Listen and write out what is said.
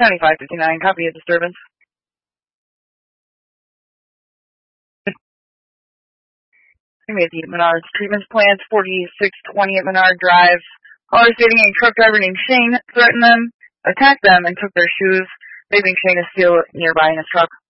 7559, copy of disturbance. The Menards Treatment Plants, 4620 at Menard Drive. Caller stating a truck driver named Shane threatened them, attacked them, and took their shoes. They think Shane is still nearby in his truck.